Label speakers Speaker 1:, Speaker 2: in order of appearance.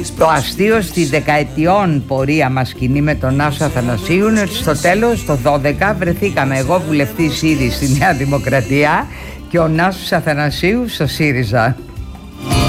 Speaker 1: Το αστείο στη δεκαετιών πορεία μας κινεί με τον Νάσο Αθανασίου είναι ότι στο τέλος το 12 βρεθήκαμε εγώ βουλευτής ήδη στη Νέα Δημοκρατία και ο Νάσος Αθανασίου στο ΣΥΡΙΖΑ.